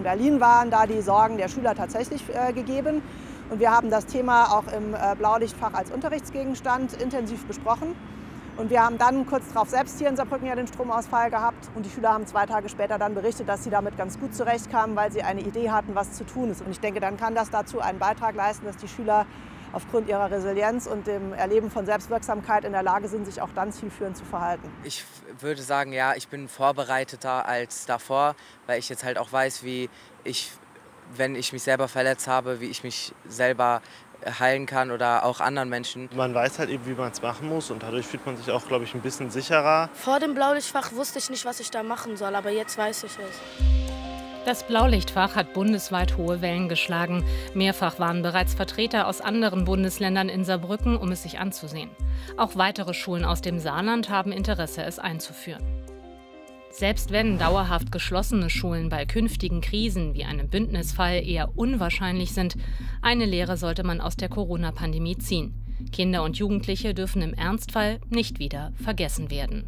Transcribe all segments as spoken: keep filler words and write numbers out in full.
Berlin waren da die Sorgen der Schüler tatsächlich äh, gegeben. Und wir haben das Thema auch im äh, Blaulichtfach als Unterrichtsgegenstand intensiv besprochen. Und wir haben dann kurz darauf selbst hier in Saarbrücken ja den Stromausfall gehabt. Und die Schüler haben zwei Tage später dann berichtet, dass sie damit ganz gut zurechtkamen, weil sie eine Idee hatten, was zu tun ist. Und ich denke, dann kann das dazu einen Beitrag leisten, dass die Schüler aufgrund ihrer Resilienz und dem Erleben von Selbstwirksamkeit in der Lage sind, sich auch dann zielführend zu verhalten. Ich würde sagen, ja, ich bin vorbereiteter als davor, weil ich jetzt halt auch weiß, wie ich, wenn ich mich selber verletzt habe, wie ich mich selber heilen kann oder auch anderen Menschen. Man weiß halt eben, wie man es machen muss und dadurch fühlt man sich auch, glaube ich, ein bisschen sicherer. Vor dem Blaulichtfach wusste ich nicht, was ich da machen soll, aber jetzt weiß ich es. Das Blaulichtfach hat bundesweit hohe Wellen geschlagen. Mehrfach waren bereits Vertreter aus anderen Bundesländern in Saarbrücken, um es sich anzusehen. Auch weitere Schulen aus dem Saarland haben Interesse, es einzuführen. Selbst wenn dauerhaft geschlossene Schulen bei künftigen Krisen wie einem Bündnisfall eher unwahrscheinlich sind, eine Lehre sollte man aus der Corona-Pandemie ziehen. Kinder und Jugendliche dürfen im Ernstfall nicht wieder vergessen werden.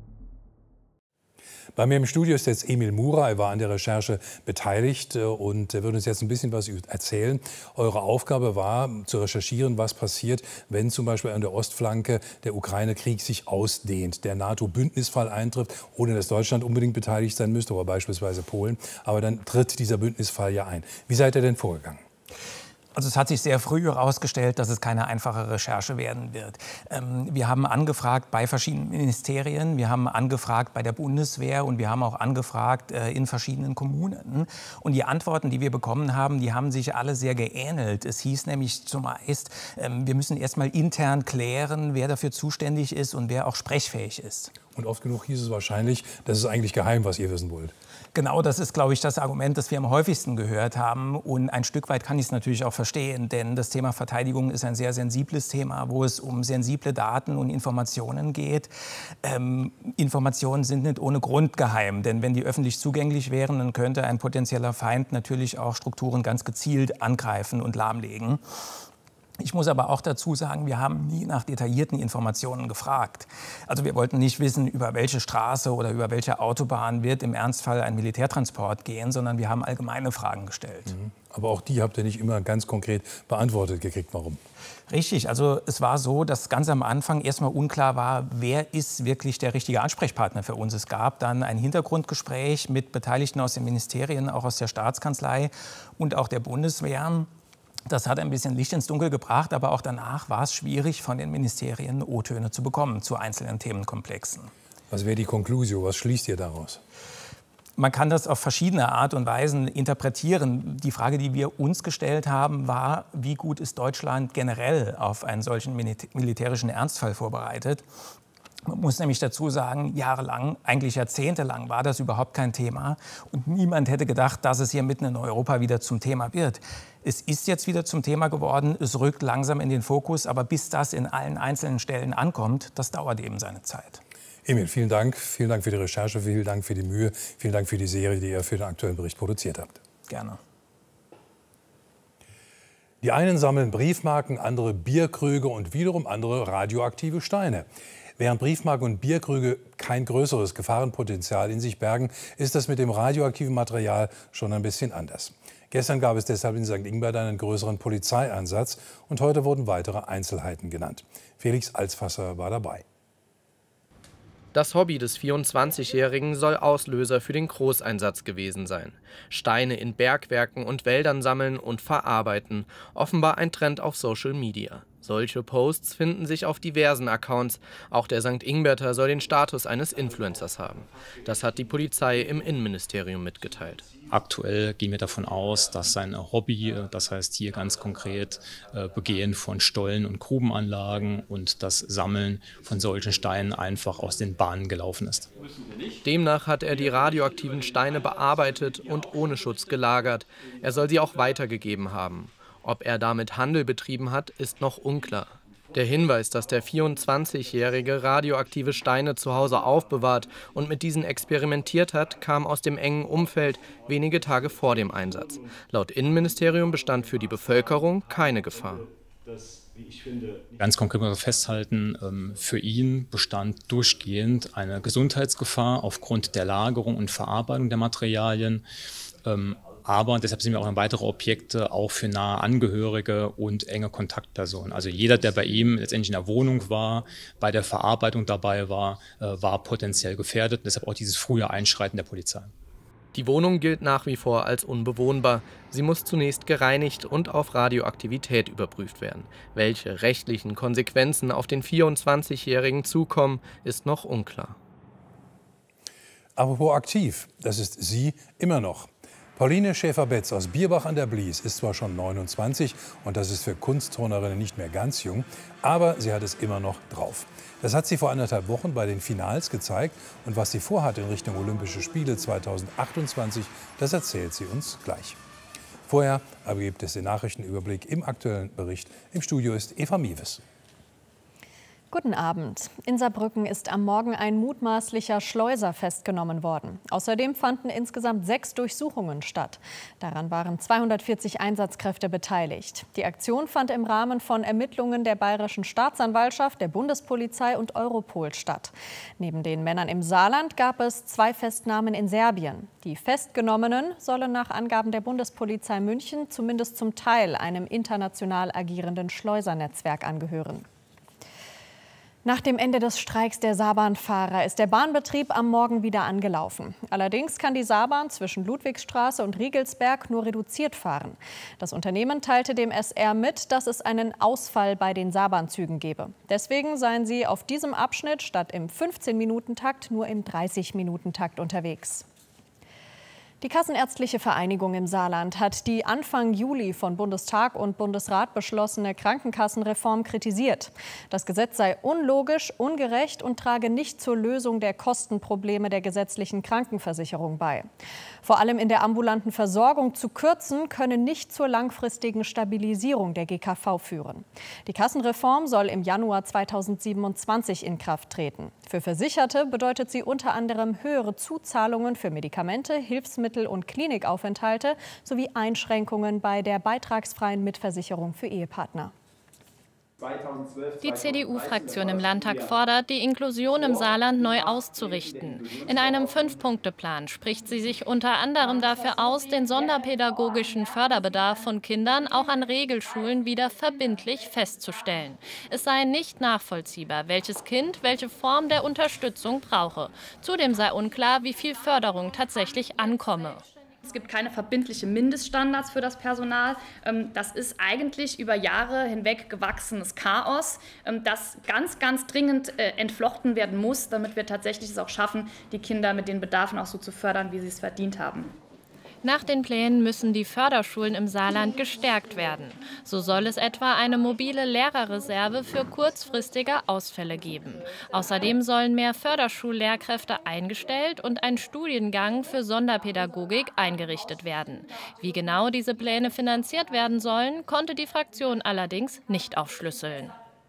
Bei mir im Studio ist jetzt Emil Murer. Er war an der Recherche beteiligt und er wird uns jetzt ein bisschen was erzählen. Eure Aufgabe war, zu recherchieren, was passiert, wenn zum Beispiel an der Ostflanke der Ukraine-Krieg sich ausdehnt, der NATO-Bündnisfall eintrifft, ohne dass Deutschland unbedingt beteiligt sein müsste, oder beispielsweise Polen. Aber dann tritt dieser Bündnisfall ja ein. Wie seid ihr denn vorgegangen? Also es hat sich sehr früh herausgestellt, dass es keine einfache Recherche werden wird. Ähm, wir haben angefragt bei verschiedenen Ministerien, wir haben angefragt bei der Bundeswehr und wir haben auch angefragt äh, in verschiedenen Kommunen. Und die Antworten, die wir bekommen haben, die haben sich alle sehr geähnelt. Es hieß nämlich zumeist, ähm, wir müssen erst mal intern klären, wer dafür zuständig ist und wer auch sprechfähig ist. Und oft genug hieß es wahrscheinlich, das ist eigentlich geheim, was ihr wissen wollt. Genau, das ist, glaube ich, das Argument, das wir am häufigsten gehört haben. Und ein Stück weit kann ich es natürlich auch verstehen, denn das Thema Verteidigung ist ein sehr sensibles Thema, wo es um sensible Daten und Informationen geht. Ähm, Informationen sind nicht ohne Grund geheim, denn wenn die öffentlich zugänglich wären, dann könnte ein potenzieller Feind natürlich auch Strukturen ganz gezielt angreifen und lahmlegen. Ich muss aber auch dazu sagen, wir haben nie nach detaillierten Informationen gefragt. Also wir wollten nicht wissen, über welche Straße oder über welche Autobahn wird im Ernstfall ein Militärtransport gehen, sondern wir haben allgemeine Fragen gestellt. Mhm. Aber auch die habt ihr nicht immer ganz konkret beantwortet gekriegt. Warum? Richtig, also es war so, dass ganz am Anfang erstmal unklar war, wer ist wirklich der richtige Ansprechpartner für uns. Es gab dann ein Hintergrundgespräch mit Beteiligten aus den Ministerien, auch aus der Staatskanzlei und auch der Bundeswehr. Das hat ein bisschen Licht ins Dunkel gebracht, aber auch danach war es schwierig, von den Ministerien O-Töne zu bekommen zu einzelnen Themenkomplexen. Was wäre die Conclusio? Was schließt ihr daraus? Man kann das auf verschiedene Art und Weisen interpretieren. Die Frage, die wir uns gestellt haben, war, wie gut ist Deutschland generell auf einen solchen militärischen Ernstfall vorbereitet? Man muss nämlich dazu sagen, jahrelang, eigentlich jahrzehntelang war das überhaupt kein Thema. Und niemand hätte gedacht, dass es hier mitten in Europa wieder zum Thema wird. Es ist jetzt wieder zum Thema geworden, es rückt langsam in den Fokus. Aber bis das in allen einzelnen Stellen ankommt, das dauert eben seine Zeit. Emil, vielen Dank. Vielen Dank für die Recherche, vielen Dank für die Mühe, vielen Dank für die Serie, die ihr für den aktuellen Bericht produziert habt. Gerne. Die einen sammeln Briefmarken, andere Bierkrüge und wiederum andere radioaktive Steine. Während Briefmarken und Bierkrüge kein größeres Gefahrenpotenzial in sich bergen, ist das mit dem radioaktiven Material schon ein bisschen anders. Gestern gab es deshalb in Sankt Ingbert einen größeren Polizeieinsatz und heute wurden weitere Einzelheiten genannt. Felix Alsfasser war dabei. Das Hobby des vierundzwanzigjährigen soll Auslöser für den Großeinsatz gewesen sein. Steine in Bergwerken und Wäldern sammeln und verarbeiten. Offenbar ein Trend auf Social Media. Solche Posts finden sich auf diversen Accounts. Auch der Sankt Ingberter soll den Status eines Influencers haben. Das hat die Polizei im Innenministerium mitgeteilt. Aktuell gehen wir davon aus, dass sein Hobby, das heißt hier ganz konkret Begehen von Stollen- und Grubenanlagen und das Sammeln von solchen Steinen einfach aus den Bahnen gelaufen ist. Demnach hat er die radioaktiven Steine bearbeitet und ohne Schutz gelagert. Er soll sie auch weitergegeben haben. Ob er damit Handel betrieben hat, ist noch unklar. Der Hinweis, dass der vierundzwanzigjährige radioaktive Steine zu Hause aufbewahrt und mit diesen experimentiert hat, kam aus dem engen Umfeld wenige Tage vor dem Einsatz. Laut Innenministerium bestand für die Bevölkerung keine Gefahr. Ganz konkret muss man festhalten, für ihn bestand durchgehend eine Gesundheitsgefahr aufgrund der Lagerung und Verarbeitung der Materialien. Aber deshalb sind wir auch in weitere Objekte, auch für nahe Angehörige und enge Kontaktpersonen. Also jeder, der bei ihm letztendlich in der Wohnung war, bei der Verarbeitung dabei war, war potenziell gefährdet. Deshalb auch dieses frühe Einschreiten der Polizei. Die Wohnung gilt nach wie vor als unbewohnbar. Sie muss zunächst gereinigt und auf Radioaktivität überprüft werden. Welche rechtlichen Konsequenzen auf den vierundzwanzigjährigen zukommen, ist noch unklar. Apropos aktiv, das ist sie immer noch. Pauline Schäfer-Betz aus Bierbach an der Blies ist zwar schon neunundzwanzig und das ist für Kunstturnerinnen nicht mehr ganz jung, aber sie hat es immer noch drauf. Das hat sie vor anderthalb Wochen bei den Finals gezeigt und was sie vorhat in Richtung Olympische Spiele zweitausendachtundzwanzig, das erzählt sie uns gleich. Vorher aber gibt es den Nachrichtenüberblick im aktuellen Bericht. Im Studio ist Eva Miewes. Guten Abend. In Saarbrücken ist am Morgen ein mutmaßlicher Schleuser festgenommen worden. Außerdem fanden insgesamt sechs Durchsuchungen statt. Daran waren zweihundertvierzig Einsatzkräfte beteiligt. Die Aktion fand im Rahmen von Ermittlungen der Bayerischen Staatsanwaltschaft, der Bundespolizei und Europol statt. Neben den Männern im Saarland gab es zwei Festnahmen in Serbien. Die Festgenommenen sollen nach Angaben der Bundespolizei München zumindest zum Teil einem international agierenden Schleusernetzwerk angehören. Nach dem Ende des Streiks der Saarbahnfahrer ist der Bahnbetrieb am Morgen wieder angelaufen. Allerdings kann die Saarbahn zwischen Ludwigsstraße und Riegelsberg nur reduziert fahren. Das Unternehmen teilte dem S R mit, dass es einen Ausfall bei den Saarbahnzügen gebe. Deswegen seien sie auf diesem Abschnitt statt im fünfzehn-Minuten-Takt nur im dreißig-Minuten-Takt unterwegs. Die Kassenärztliche Vereinigung im Saarland hat die Anfang Juli von Bundestag und Bundesrat beschlossene Krankenkassenreform kritisiert. Das Gesetz sei unlogisch, ungerecht und trage nicht zur Lösung der Kostenprobleme der gesetzlichen Krankenversicherung bei. Vor allem in der ambulanten Versorgung zu kürzen, könne nicht zur langfristigen Stabilisierung der G K V führen. Die Kassenreform soll im Januar zweitausendsiebenundzwanzig in Kraft treten. Für Versicherte bedeutet sie unter anderem höhere Zuzahlungen für Medikamente, Hilfsmittel und Klinikaufenthalte sowie Einschränkungen bei der beitragsfreien Mitversicherung für Ehepartner. Die C D U-Fraktion im Landtag fordert, die Inklusion im Saarland neu auszurichten. In einem Fünf-Punkte-Plan spricht sie sich unter anderem dafür aus, den sonderpädagogischen Förderbedarf von Kindern auch an Regelschulen wieder verbindlich festzustellen. Es sei nicht nachvollziehbar, welches Kind welche Form der Unterstützung brauche. Zudem sei unklar, wie viel Förderung tatsächlich ankomme. Es gibt keine verbindlichen Mindeststandards für das Personal. Das ist eigentlich über Jahre hinweg gewachsenes Chaos, das ganz, ganz dringend entflochten werden muss, damit wir tatsächlich es auch schaffen, die Kinder mit den Bedarfen auch so zu fördern, wie sie es verdient haben. Nach den Plänen müssen die Förderschulen im Saarland gestärkt werden. So soll es etwa eine mobile Lehrerreserve für kurzfristige Ausfälle geben. Außerdem sollen mehr Förderschullehrkräfte eingestellt und ein Studiengang für Sonderpädagogik eingerichtet werden. Wie genau diese Pläne finanziert werden sollen, konnte die Fraktion allerdings nicht aufschlüsseln.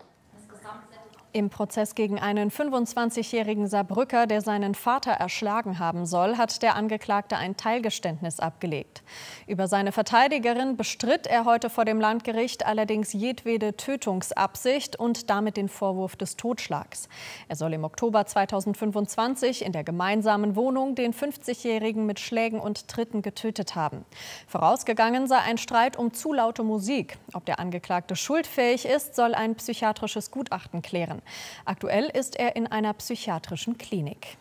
Im Prozess gegen einen fünfundzwanzigjährigen Saarbrücker, der seinen Vater erschlagen haben soll, hat der Angeklagte ein Teilgeständnis abgelegt. Über seine Verteidigerin bestritt er heute vor dem Landgericht allerdings jedwede Tötungsabsicht und damit den Vorwurf des Totschlags. Er soll im Oktober zweitausendfünfundzwanzig in der gemeinsamen Wohnung den fünfzigjährigen mit Schlägen und Tritten getötet haben. Vorausgegangen sei ein Streit um zu laute Musik. Ob der Angeklagte schuldfähig ist, soll ein psychiatrisches Gutachten klären. Aktuell ist er in einer psychiatrischen Klinik.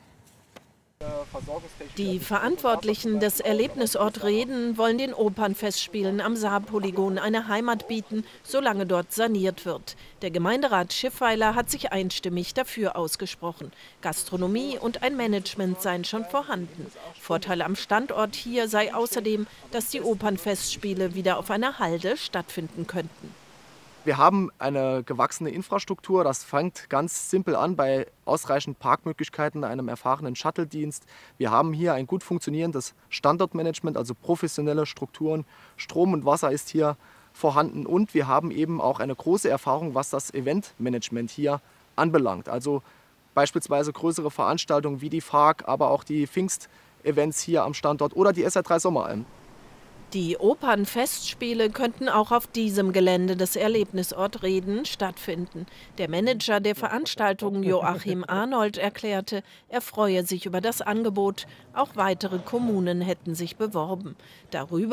Die Verantwortlichen des Erlebnisort Reden wollen den Opernfestspielen am Saarpolygon eine Heimat bieten, solange dort saniert wird. Der Gemeinderat Schiffweiler hat sich einstimmig dafür ausgesprochen. Gastronomie und ein Management seien schon vorhanden. Vorteil am Standort hier sei außerdem, dass die Opernfestspiele wieder auf einer Halde stattfinden könnten. Wir haben eine gewachsene Infrastruktur. Das fängt ganz simpel an bei ausreichend Parkmöglichkeiten, einem erfahrenen Shuttle-Dienst. Wir haben hier ein gut funktionierendes Standortmanagement, also professionelle Strukturen. Strom und Wasser ist hier vorhanden und wir haben eben auch eine große Erfahrung, was das Eventmanagement hier anbelangt. Also beispielsweise größere Veranstaltungen wie die F A G, aber auch die Pfingst-Events hier am Standort oder die S R drei Sommeralm. Die Opernfestspiele könnten auch auf diesem Gelände des Erlebnisort Reden stattfinden. Der Manager der Veranstaltung, Joachim Arnold, erklärte, er freue sich über das Angebot. Auch weitere Kommunen hätten sich beworben. Darüber